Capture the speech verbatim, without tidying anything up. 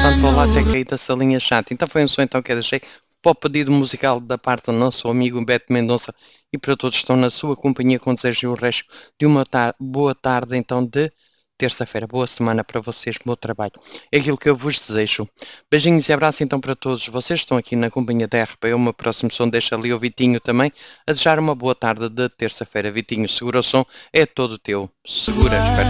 Portanto, vou lá ter caído da salinha chata. Então foi um som então que eu deixei para o pedido musical da parte do nosso amigo Beto Mendonça e para todos que estão na sua companhia com desejo o resto de uma tar boa tarde então de terça-feira. Boa semana para vocês, bom trabalho. É aquilo que eu vos desejo. Beijinhos e abraço então para todos. Vocês estão aqui na companhia da R P. O meu próximo som deixa ali o Vitinho também a desejar uma boa tarde de terça-feira. Vitinho, segura o som, é todo teu. Segura, espera.